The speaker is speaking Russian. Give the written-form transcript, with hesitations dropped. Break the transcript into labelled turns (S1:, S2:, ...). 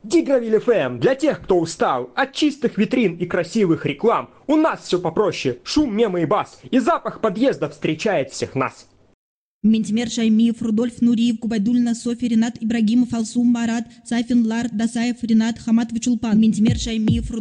S1: Дигравиль ФМ для тех, кто устал от чистых витрин и красивых реклам. У нас все попроще, шум, мемы и бас, и запах подъезда встречает всех нас.
S2: Ментимер Шаймиев, Рудольф Нуриев, Губайдульна, Софи, Ренат Ибрагимов, Алсум Марат, Сайфин Лар, Дасаев, Ренат, Хамат Чулпан. Ментимер Шаймиев,